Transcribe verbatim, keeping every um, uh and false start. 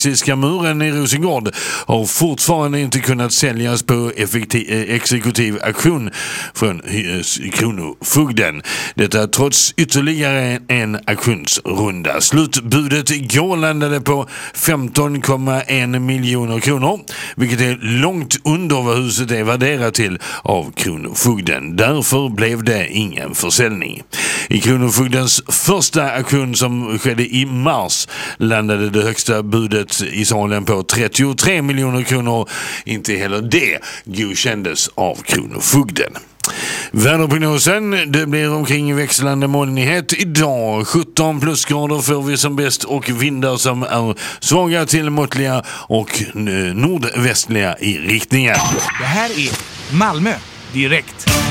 Klassiska muren i Rosengård har fortfarande inte kunnat säljas på effektiv, exekutiv auktion från Kronofogden. Detta trots ytterligare en auktionsrunda. Slutbudet igår landade på femton komma en miljoner kronor, vilket är långt under vad huset är värderat till av Kronofogden. Därför blev det ingen försäljning. I Kronofogdens första auktion som skedde i mars landade det högsta budet i salen på trettiotre miljoner kronor. Inte heller det godkändes av Kronofogden. Väderprognosen, det blir omkring växlande molnighet idag. sjutton plusgrader får vi som bäst och vindar som är svaga till måttliga och nordvästliga i riktningen. Det här är Malmö direkt.